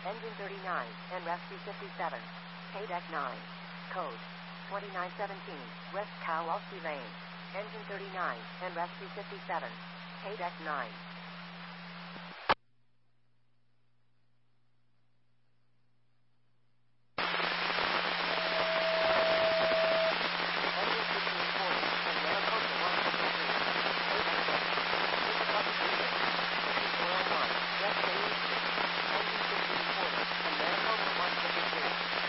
Engine 39, and Rescue 57. Paydeck 9. Code 2917, West Kowalski Lane. Engine 39, and Rescue 57. Paydeck 9.